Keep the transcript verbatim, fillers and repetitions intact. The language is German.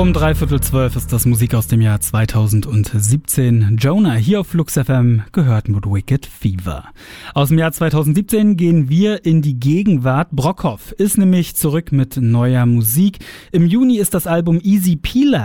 Um dreiviertel zwölf ist das Musik aus dem Jahr zweitausendsiebzehn. Jonah hier auf Flux F M, gehört mit Wicked Fever. Aus dem Jahr zweitausendsiebzehn gehen wir in die Gegenwart. Brockhoff ist nämlich zurück mit neuer Musik. Im Juni ist das Album Easy Peeler